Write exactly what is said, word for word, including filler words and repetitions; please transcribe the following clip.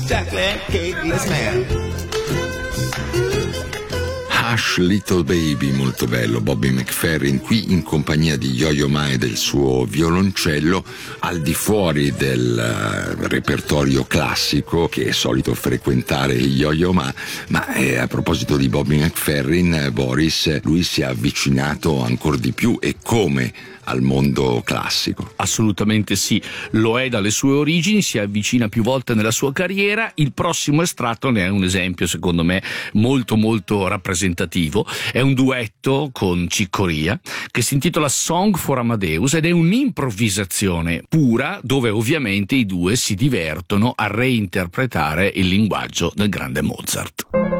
chocolate cake man. Hush Little Baby, molto bello, Bobby McFerrin qui in compagnia di Yo-Yo Ma e del suo violoncello, al di fuori del uh, repertorio classico che è solito frequentare Yo-Yo Ma, ma eh, a proposito di Bobby McFerrin, eh, Boris, lui si è avvicinato ancora di più, e come, al mondo classico. Assolutamente sì, lo è dalle sue origini, si avvicina più volte nella sua carriera. Il prossimo estratto ne è un esempio, secondo me, molto molto rappresentativo. È un duetto con Chick Corea che si intitola Song for Amadeus ed è un'improvvisazione pura, dove ovviamente i due si divertono a reinterpretare il linguaggio del grande Mozart.